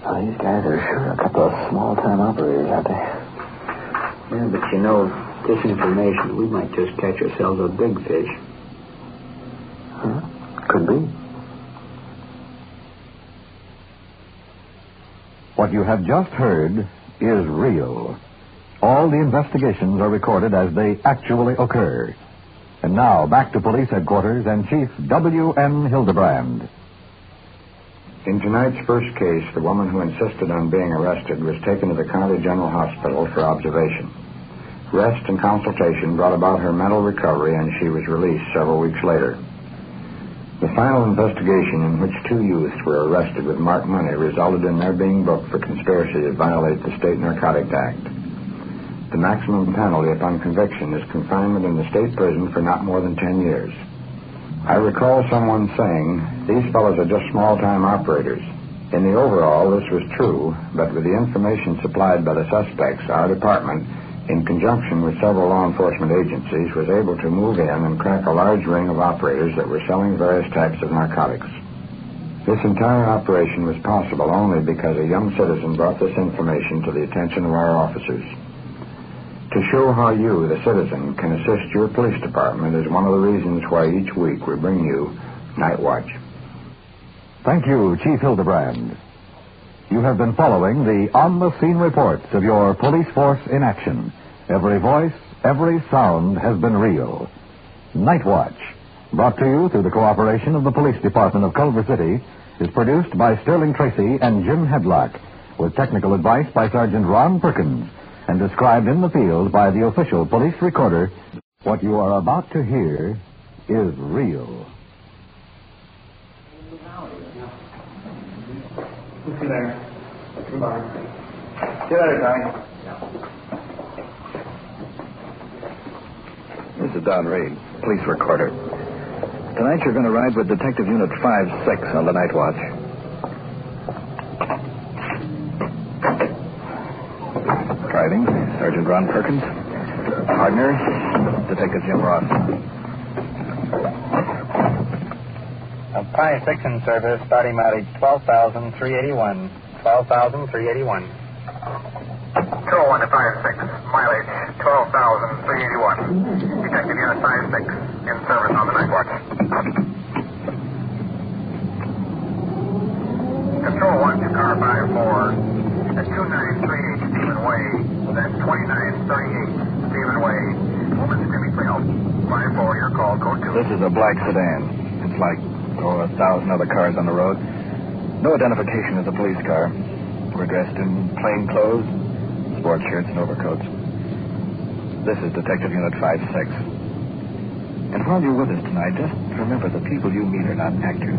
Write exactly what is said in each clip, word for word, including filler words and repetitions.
Well, these guys are sure a couple of small-time operators, aren't they? Yeah, but you know, this information, we might just catch ourselves a big fish. Huh? Could be. What you have just heard is real. All the investigations are recorded as they actually occur. And now, back to police headquarters and Chief W N Hildebrand. In tonight's first case, the woman who insisted on being arrested was taken to the County General Hospital for observation. Rest and consultation brought about her mental recovery, and she was released several weeks later. The final investigation, in which two youths were arrested with marked money, resulted in their being booked for conspiracy to violate the State Narcotic Act. The maximum penalty upon conviction is confinement in the state prison for not more than ten years. I recall someone saying, these fellows are just small-time operators. In the overall, this was true, but with the information supplied by the suspects, our department, in conjunction with several law enforcement agencies, was able to move in and crack a large ring of operators that were selling various types of narcotics. This entire operation was possible only because a young citizen brought this information to the attention of our officers. To show how you, the citizen, can assist your police department is one of the reasons why each week we bring you Night Watch. Thank you, Chief Hildebrand. You have been following the on-the-scene reports of your police force in action. Every voice, every sound has been real. Night Watch, brought to you through the cooperation of the Police Department of Culver City, is produced by Sterling Tracy and Jim Hedlock, with technical advice by Sergeant Ron Perkins, and described in the field by the official police recorder. What you are about to hear is real. See you later. Goodbye. See you later, Tony. This is Don Reed, police recorder. Tonight you're going to ride with Detective Unit five six on the Night Watch. Driving, Sergeant Ron Perkins. Partner, Detective Jim Ross. five six in service, starting mileage twelve thousand three eighty-one. twelve thousand three eighty-one. two oh one to five six, mileage twelve thousand three eighty-one. Detective Unit five six in service on the Night Watch. Control one to car five four at two nine three eight Stephen Way, then twenty-nine thirty-eight Stephen Way. Woman screaming for help. five four, your call, code two. This is a black sedan. It's like, oh, a thousand other cars on the road. No identification as a police car. We're dressed in plain clothes, sports shirts and overcoats. This is Detective Unit five six. And while you're with us tonight, just remember the people you meet are not actors.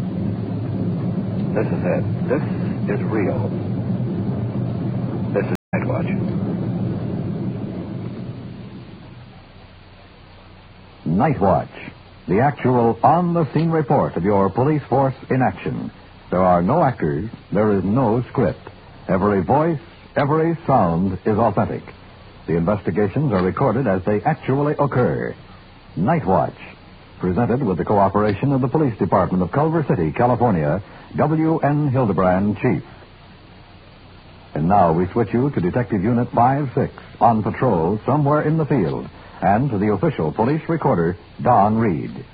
This is it. This is real. This is Night Watch. Night Watch, the actual on-the-scene report of your police force in action. There are no actors. There is no script. Every voice, every sound is authentic. The investigations are recorded as they actually occur. Night Watch, presented with the cooperation of the Police Department of Culver City, California, W N Hildebrand, Chief. And now we switch you to Detective Unit five six, on patrol somewhere in the field, and to the official police recorder, Don Reed.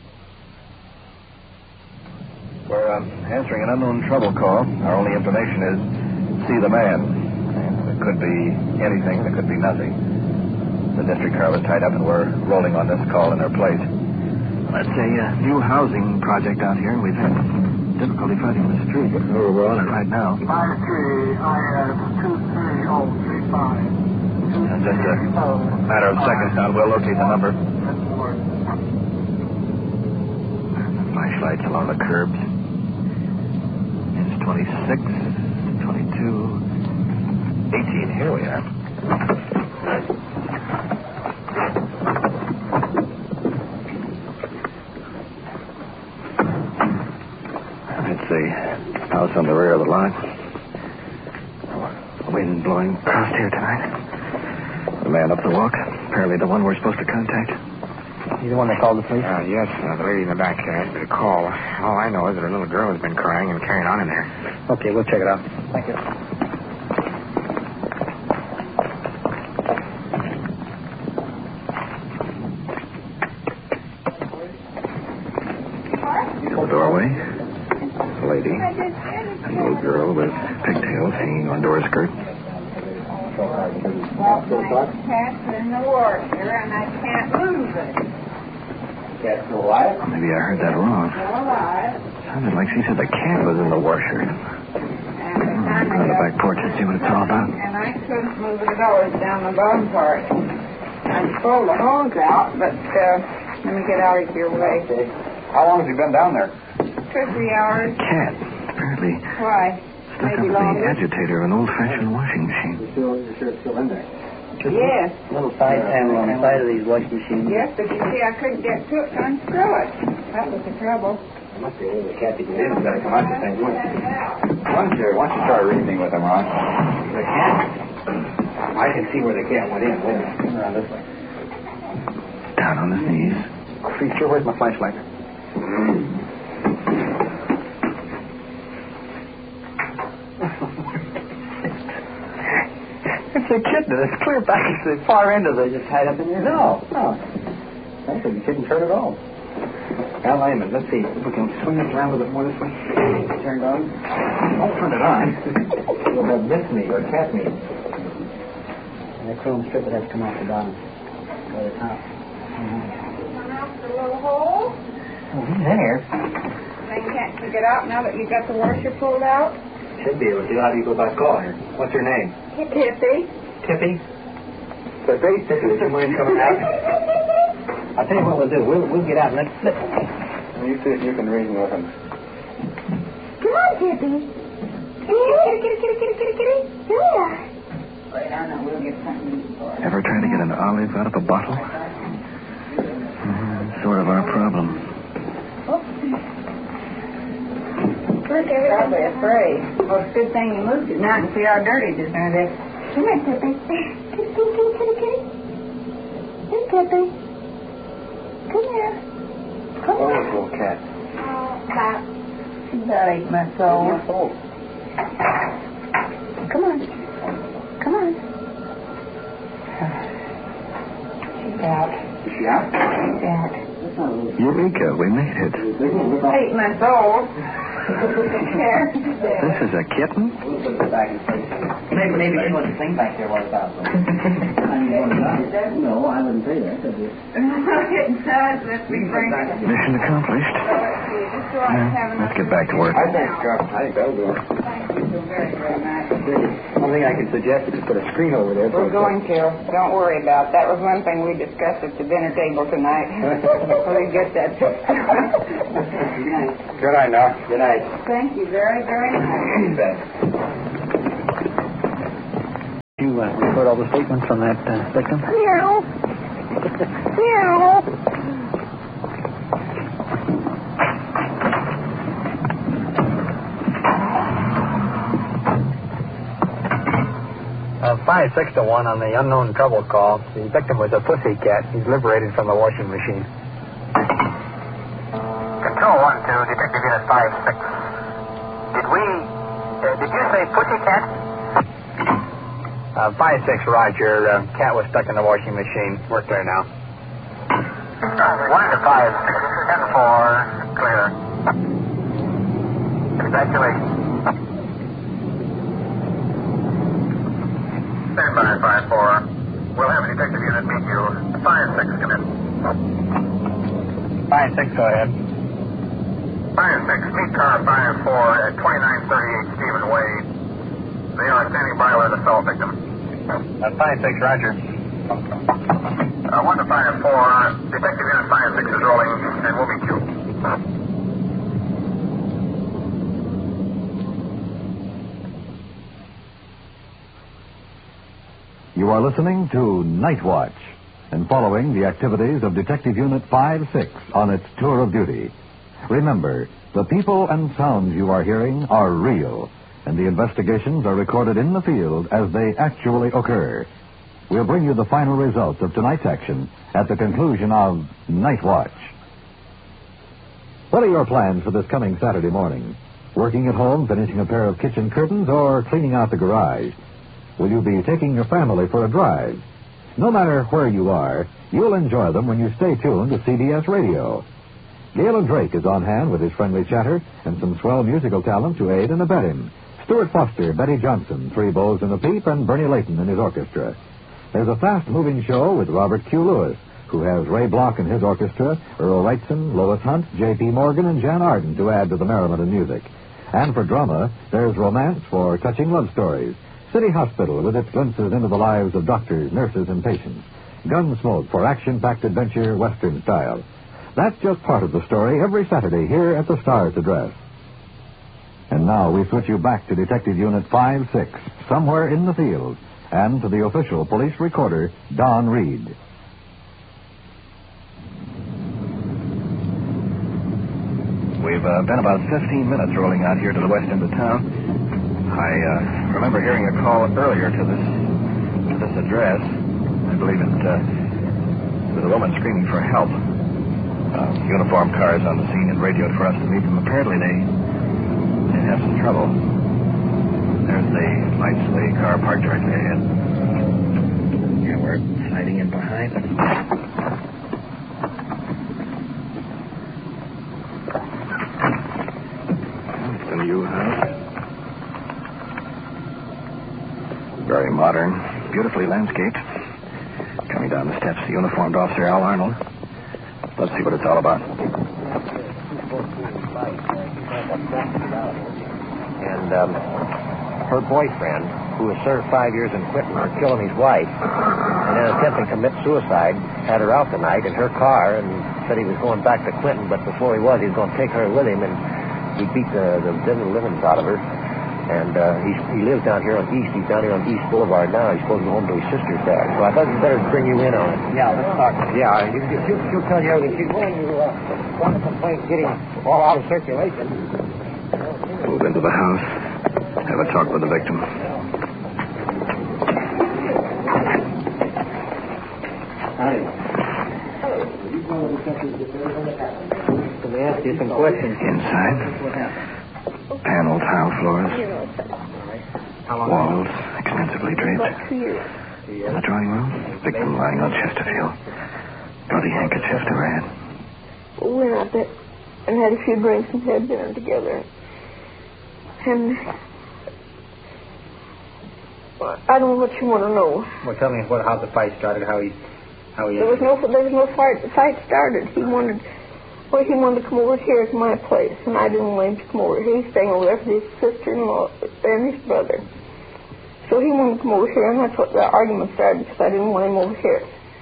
We're uh, answering an unknown trouble call. Our only information is, see the man. And it could be anything, it could be nothing. The district car was tied up and we're rolling on this call in our place. That's a uh, new housing project out here, and we've had difficulty finding the street. We're, we're on it right now. five three, I S two three oh three five. In just a matter of seconds now, we'll locate the number. Flashlights along the curbs. It's twenty-six, twenty-two, eighteen. Here we are. It's the house on the rear of the lot. Wind blowing across here tonight. The man up the walk. Apparently the one we're supposed to contact. You the one that called the police? Uh, yes, uh, the lady in the back uh, asked me to call. All I know is that her little girl has been crying and carrying on in there. Okay, we'll check it out. Thank you. In the doorway, a lady, a little girl with pigtails hanging onto her skirt. Well, my cat's in the washer, and I can't lose it. Cat's still alive? Maybe I heard that wrong. Still alive. Sounded like she said the cat was in the washer. And the time Go on the back porch and see what it's all about. And I couldn't move the doors down the bottom part. I pulled the hose out, but uh, let me get out of your way. How long has he been down there? Two or three hours. Cat, apparently Why? stuck up Maybe the longer. agitator of an old-fashioned washing machine. You're still, you're sure it's still in there? Yes. Little side panel on the side of these washing machines. Yes, but you see, I couldn't get to it to unscrew it. That was the trouble. There must be a little cat you can in. It's got to come out the same way. Why don't you, why don't you try reasoning with him, Ron? The cat? I can see where the cat went in. Wait a minute. Come around this way. Down on his knees. Creature, where's my flashlight? It's a kitten. It's clear back at the far end of the... Just tied up in there? No, no. Actually, the kitten turned it on. Al Lyman, let's see. If we can swing it around a little bit more this way. Turned on. Don't turn it on. You'll have miss me or cat me. And the chrome strip that has to come off the bottom. Or the top. One out the little hole. Oh, he's there. Then can't you get out now that you got the washer pulled out? Should be able to. How do you go about calling her? What's her name? Tippy. Tippy? Tippy? Tippy, would you mind coming out? I'll tell you what we'll do. We'll, we'll get out and let's... let's... You see if you can reason with him. Come on, Tippy. Kitty, kitty, kitty, kitty, kitty, kitty, kitty. Here we are. Wait, I know. We'll get something for it. Ever try to get an olive out of a bottle? Mm, sort of our problem. Look, they're probably afraid. Well, it's a good thing you moved it now to see how dirty it is. Now, they... Come here, Tippy. Kitty, kitty, kitty, kitty, kitty. Here, Tippy. Come here. Come Oh, here. little cat. Oh, that. That ain't my soul. Come on. Come on. She's out. Is she out? She's out. Eureka, we made it. Ain't my soul. Here. This is a kitten? We'll put it back in place. Maybe, maybe you know what the thing back there was about. No, I wouldn't say that. It does. Let's be frank. Mission accomplished. Now, let's get back to work. I think, uh, I think that'll do it. Thank you so very, very much. One thing I can suggest is to put a screen over there. We're going to. Don't worry about it. That was one thing we discussed at the dinner table tonight. We get that. Good night, now. Good night. Thank you very, very much. You bet. You uh, record all the statements from that uh, victim? Meow. Meow. Uh, five, six to one on the unknown trouble call. The victim was a pussy cat. He's liberated from the washing machine. Control one to Detective Unit five six. Did we... Uh, did you say pussycat? Uh, five, six, Roger. Uh, cat was stuck in the washing machine. We're clear now. One to five six. ten four. Clear. Congratulations. Stand by, five four. We'll have a detective unit meet you. five six, come in. five, six, go ahead. five six, meet car five four at twenty-nine thirty-eight Stephen Way. They are standing by with an assault victim. Uh, five, six, Roger. Uh, one to five four. Uh, detective unit five six is rolling, and we'll meet you. You are listening to Night Watch and following the activities of Detective Unit five six on its tour of duty. Remember, the people and sounds you are hearing are real, and the investigations are recorded in the field as they actually occur. We'll bring you the final results of tonight's action at the conclusion of Night Watch. What are your plans for this coming Saturday morning? Working at home, finishing a pair of kitchen curtains, or cleaning out the garage? Will you be taking your family for a drive? No matter where you are, you'll enjoy them when you stay tuned to C B S Radio. Galen Drake is on hand with his friendly chatter and some swell musical talent to aid and abet him. Stuart Foster, Betty Johnson, Three Bows and a Peep, and Bernie Layton in his orchestra. There's a fast-moving show with Robert Q. Lewis, who has Ray Block and his orchestra, Earl Wrightson, Lois Hunt, J P. Morgan, and Jan Arden to add to the merriment and music. And for drama, there's romance for touching love stories. City Hospital with its glimpses into the lives of doctors, nurses, and patients. Gunsmoke for action-packed adventure, Western style. That's just part of the story every Saturday here at the Star's Address. And now we switch you back to Detective Unit five six, somewhere in the field, and to the official police recorder, Don Reed. We've uh, been about fifteen minutes rolling out here to the west end of town. I uh, remember hearing a call earlier to this to this address. I believe it uh, was a woman screaming for help. Uh, uniformed cars on the scene and radioed for us to meet them. Apparently they they have some trouble. There's the lights of the car parked directly ahead. Yeah, we're sliding in behind. It's a new house. Very modern, beautifully landscaped. Coming down the steps, the uniformed officer, Al Arnold. Let's see what it's all about. And um, her boyfriend, who was served five years in Quinton for killing his wife, and then attempting to commit suicide, had her out tonight in her car and said he was going back to Quinton, but before he was, he was going to take her with him, and he beat the, the devil livings out of her. And uh, he's, he lives down here on East. He's down here on East Boulevard now. He's supposed to go home to his sister's there. So I thought we'd better bring you in on it. Yeah, let's talk. Yeah, you, you, she'll, she'll tell you everything. She's going to uh, want to complain getting all out of circulation. Move into the house. Have a talk with the victim. Hi. Can I ask you some questions? Inside. Panel tile floors. Walls extensively draped. In the drawing room, victim lying on Chesterfield. Bloody handkerchief to her head. We went out there and had a few drinks and had dinner together. And well, I don't know what you want to know. Well, tell me what, how the fight started, how he, how he. There was no, there was no fight. The fight started. He wanted, well, he wanted to come over here to my place, and I didn't want him to come over. He's staying over there with his sister-in-law and his brother. So he wanted to come over here, and that's what the argument started, because I didn't want him over here.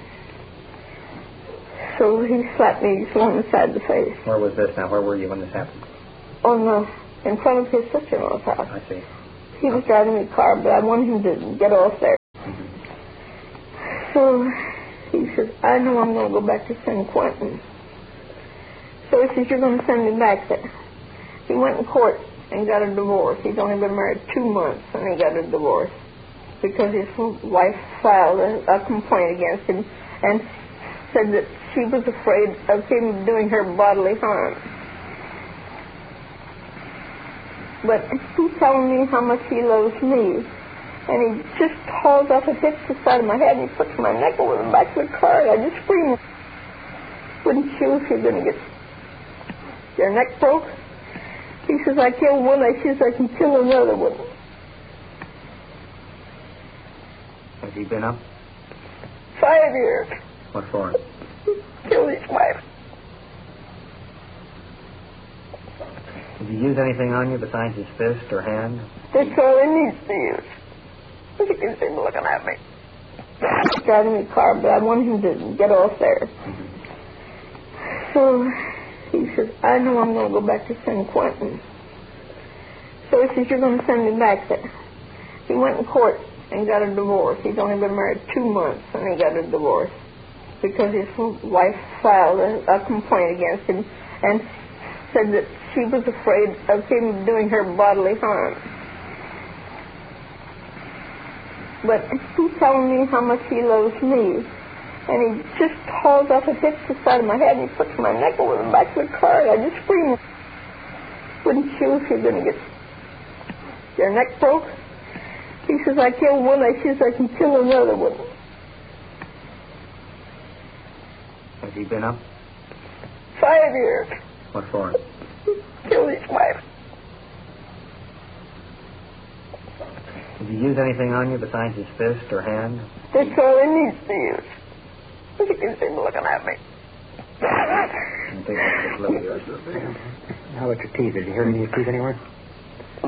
So he slapped me on the side of the face. Where was this now? Where were you when this happened? On the, in front of his sister-in-law's house. I see. He was driving the car, but I wanted him to get off there. Mm-hmm. So he says, I know I'm going to go back to San Quentin. So he says, you're going to send me back there. He went in court and got a divorce. He's only been married two months, and he got a divorce because his wife filed a, a complaint against him and said that she was afraid of him doing her bodily harm. But he's telling me how much he loves me. And he just hauls up and hits the side of my head and he puts my neck over the back of the car. And I just scream, wouldn't you if you're going to get your neck broke? He says, I killed one. I says, I can kill another one. Has he been up? Five years. What for? He killed his wife. Did he use anything on you besides his fist or hand? That's all he needs to use. As you can see him looking at me. He's driving the car, but I want him to get off there. Mm-hmm. So he says, I know I'm going to go back to San Quentin. So he says, you're going to send me back there. He went in court and got a divorce. He's only been married two months, and he got a divorce because his wife filed a, a complaint against him and said that she was afraid of him doing her bodily harm. but he's telling me how much he loves me. And he just hauls up and hits the side of my head and he puts my neck over the back of the car, and I just scream. Wouldn't you if you're going to get your neck broke? He says, I killed one, I says I can kill another one. Has he been up? Five years. What for? Killed his wife. Did he use anything on you besides his fist or hand? That's all he needs to use. Look at him looking at me. I think that's just a little. How about your teeth? Did you hear any of your teeth anywhere?